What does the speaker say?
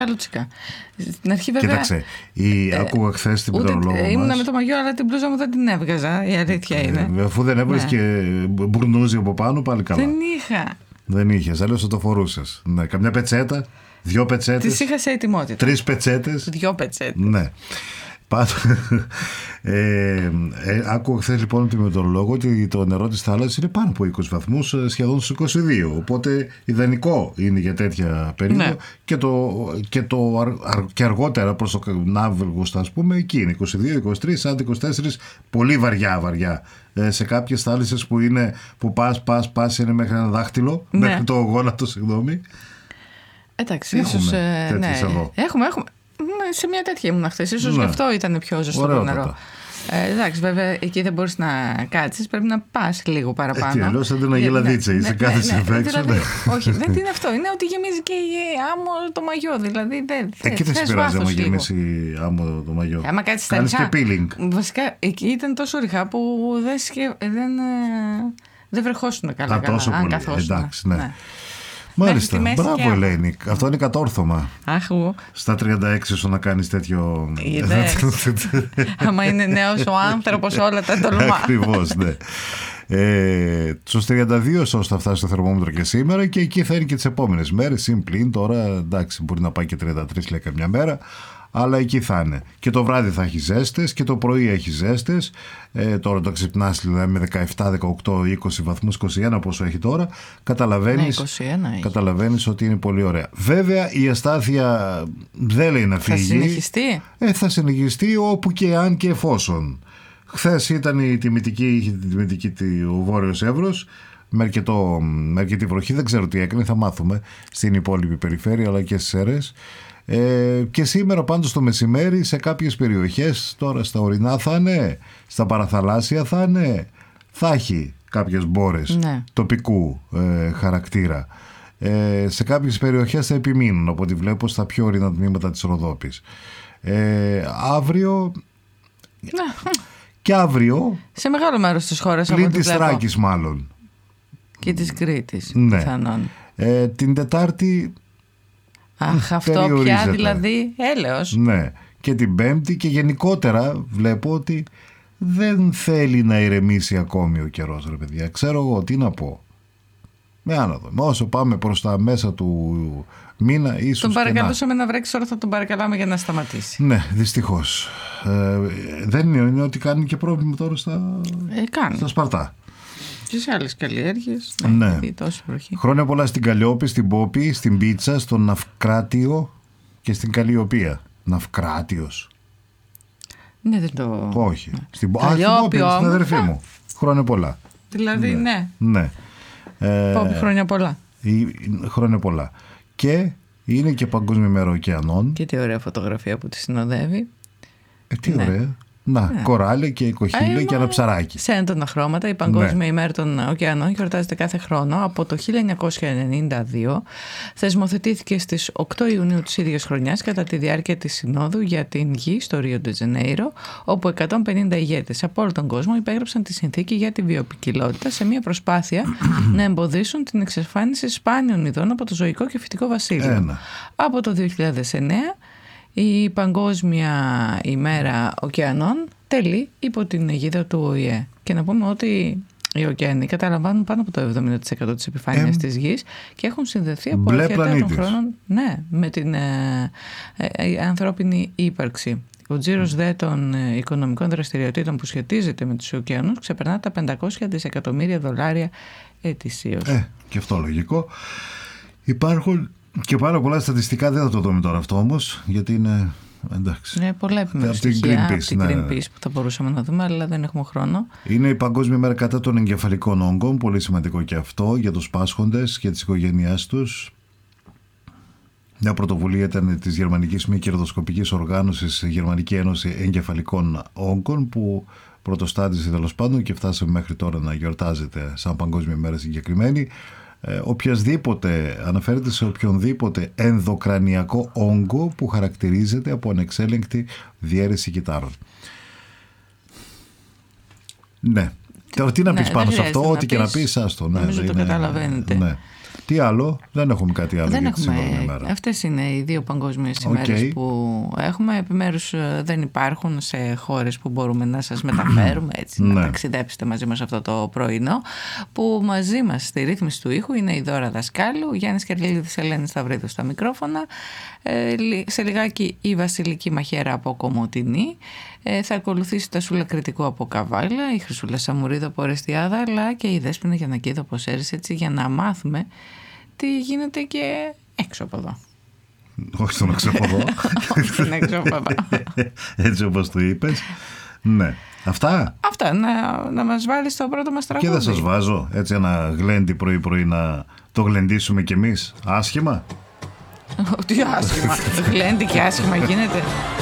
Λουτσικά. Στην αρχή βέβαια. Κοίταξε, άκουγα χθες την πληρολόγο μας. Ήμουνα με το μαγιό, αλλά την μπλούζα μου δεν την έβγαζα. Η αλήθεια είναι. Αφού δεν έβγαζε και μπουρνούζι από πάνω, πάλι καλά. Δεν είχα. Δεν είχες, αλλιώς θα το φορούσες. Ναι, καμιά πετσέτα, 2 πετσέτες. Τις είχα σε ετοιμότητα. 3 πετσέτες. 2 πετσέτες. Ναι. Άκουγα χθες λοιπόν τη μετεωρολόγο ότι το νερό της θάλασσας είναι πάνω από 20 βαθμούς, σχεδόν στους 22. Οπότε ιδανικό είναι για τέτοια περίοδο. Ναι. Και αργότερα προς το Αύγουστο, ας πούμε, εκεί είναι 22, 23, άντε 24, πολύ βαριά. Σε κάποιες θάλασσες που πας είναι μέχρι ένα δάχτυλο, ναι. Μέχρι το γόνατο, συγγνώμη. Εντάξει, ίσως. Ναι. Έχουμε. Σε μια τέτοια ήμουν χθες. Ίσως γι' αυτό ήταν πιο ζεστό το νερό. Εντάξει, βέβαια εκεί δεν μπορείς να κάτσεις, πρέπει να πας λίγο παραπάνω. Τι αλλιώς δεν είναι γελαδίτσα, είσαι κάθεσαι απ' έξω. Όχι, δεν είναι αυτό. Είναι ότι γεμίζει και άμμο το μαγιό. Δηλαδή εκεί δεν σε πειράζει άμα γεμίσει άμμο το μαγιό. Άμα κάτσεις στα κάνεις ριχά. Και peeling. Βασικά εκεί ήταν τόσο ριχά που δεν βρεχόσουν καλά. Τόσο πολύ. Εντάξει, ναι. Μάλιστα, μπράβο Ελένη. Αυτό είναι κατόρθωμα. Στα 36 σου να κάνεις τέτοιο. Άμα είναι νέος ο άνθρωπος, όλα τα τολμά. Ακριβώς, ναι. Στους 32 όσο θα φτάσει το θερμόμετρο και σήμερα, και εκεί θα είναι και τις επόμενες μέρες. Συμπλήν τώρα, εντάξει, μπορεί να πάει και 33 λέει καμιά μέρα, αλλά εκεί θα είναι. Και το βράδυ θα έχει ζέστες και το πρωί έχει ζέστες. Τώρα το ξυπνάς δηλαδή, με 17, 18, 20 βαθμούς, 21 πόσο έχει τώρα. Καταλαβαίνεις ότι είναι πολύ ωραία. Βέβαια η αστάθεια δεν λέει να φύγει. Θα συνεχιστεί. Θα συνεχιστεί όπου και αν και εφόσον. Χθες ήταν η τιμητική ο Βόρειος Εύρος με αρκετή βροχή. Δεν ξέρω τι έκανε, θα μάθουμε στην υπόλοιπη περιφέρεια αλλά και στις αίρες. Και σήμερα πάντως το μεσημέρι σε κάποιες περιοχές, τώρα στα ορεινά θα είναι, στα παραθαλάσσια θα έχει κάποιες μπόρες τοπικού χαρακτήρα. Σε κάποιες περιοχές θα επιμείνουν, από ό,τι βλέπω, στα πιο ορεινά τμήματα της Ροδόπης. Αύριο και αύριο σε μεγάλο μέρος της χώρας, πλην της Θράκης μάλλον και της Κρήτης, ναι. Πιθανόν. Την Τετάρτη αυτό πια δηλαδή έλεος. Ναι, και την Πέμπτη, και γενικότερα βλέπω ότι δεν θέλει να ηρεμήσει ακόμη ο καιρός, ρε παιδιά. Ξέρω εγώ τι να πω. Με άνοδο. Όσο πάμε προς τα μέσα του μήνα, ίσως. Τον παρακαλούσαμε να βρέξει, τώρα θα τον παρακαλάμε για να σταματήσει. Ναι, δυστυχώς. Δεν είναι ότι κάνει και πρόβλημα τώρα στα Σπαρτά. Και σε άλλες καλλιέργειες. Ναι. Χρόνια πολλά στην Καλλιόπη, στην Πόπη, στην Πίτσα, στον Ναυκράτιο και στην Καλλιοπία. Ναυκράτιος. Ναι, δεν το. Όχι. Στην Πόπη, στην αδερφή μου. Χρόνια πολλά. Δηλαδή, ναι. Πόπη, χρόνια πολλά. Χρόνια πολλά. Και είναι και Παγκόσμια Μέρα Ωκεανών. Και τι ωραία φωτογραφία που τη συνοδεύει. Τι ωραία. Κοράλια και κοχύλια και ένα ψαράκι. Σε έντονα χρώματα, η Παγκόσμια ημέρα των Ωκεανών γιορτάζεται κάθε χρόνο από το 1992. Θεσμοθετήθηκε στις 8 Ιουνίου της ίδιας χρονιάς κατά τη διάρκεια της Συνόδου για την Γη στο Ρίο ντε Τζανέιρο, όπου 150 ηγέτες από όλο τον κόσμο υπέγραψαν τη συνθήκη για τη βιοποικιλότητα σε μια προσπάθεια να εμποδίσουν την εξαφάνιση σπάνιων ειδών από το ζωικό και φυτικό βασίλειο. Από το 2009 η Παγκόσμια ημέρα Ωκεανών τελεί υπό την αιγίδα του ΟΗΕ. Και να πούμε ότι οι ωκεανοί καταλαμβάνουν πάνω από το 70% της επιφάνειας της Γης και έχουν συνδεθεί από αρχαιτά των χρόνων με την ανθρώπινη ύπαρξη. Ο τζίρος δε των οικονομικών δραστηριοτήτων που σχετίζεται με τους ωκεανούς ξεπερνά τα $500 δισεκατομμύρια ετησίως. Και αυτό λογικό. Υπάρχουν και πάρα πολλά στατιστικά, δεν θα το δούμε τώρα αυτό όμως, γιατί είναι εντάξει. Πολλά επιμέρους στοιχεία από την Greenpeace που θα μπορούσαμε να δούμε, αλλά δεν έχουμε χρόνο. Είναι η Παγκόσμια Μέρα κατά των εγκεφαλικών όγκων, πολύ σημαντικό και αυτό για τους πάσχοντες και τις οικογένειές τους. Μια πρωτοβουλία ήταν της Γερμανικής Μη Κερδοσκοπικής Οργάνωσης, Γερμανική Ένωση Εγκεφαλικών Όγκων, που πρωτοστάτησε τέλος πάντων και φτάσαμε μέχρι τώρα να γιορτάζεται σαν Παγκόσμια Μέρα συγκεκριμένη. Αναφέρεται σε οποιονδήποτε ενδοκρανιακό όγκο που χαρακτηρίζεται από ανεξέλεγκτη διαίρεση κυττάρων. Ναι. Τώρα τι να πεις πάνω σε αυτό, ό,τι και να πεις, άστο. Νομίζω το καταλαβαίνετε. Ναι. Τι άλλο, δεν έχουμε κάτι άλλο Δεν για τη έχουμε. σύγχρονη ημέρα. Αυτές είναι οι 2 παγκόσμιες ημέρες που έχουμε. Επιμέρους δεν υπάρχουν σε χώρες που μπορούμε να σας μεταφέρουμε, έτσι, να ταξιδέψετε μαζί μας αυτό το πρωινό. Που μαζί μας στη ρύθμιση του ήχου είναι η Δώρα Δασκάλου, Γιάννης Καρλίδης, Ελένη Σταυρίδου στα μικρόφωνα. Σε λιγάκι η Βασιλική Μαχαίρα από Κομοτηνή. Θα ακολουθήσει τα Σούλα Κρητικού από Καβάλα, η Χρυσούλα Σαμουρίδου από Ορεστιάδα, αλλά και η Δέσποινα Γιαννακίδου από Σέρρης, έτσι, για να μάθουμε τι γίνεται και έξω από εδώ. Όχι στον έξω από εδώ. Στην έξω από εδώ. Έτσι όπως το είπες. Ναι. Αυτά. Αυτά, να μας βάλεις το πρώτο μας τραγούδι. Και δεν σας βάζω έτσι ένα γλέντι πρωί-πρωί να το γλεντήσουμε κι εμείς. Άσχημα. Τι άσχημα. Γλέντι και άσχημα γίνεται.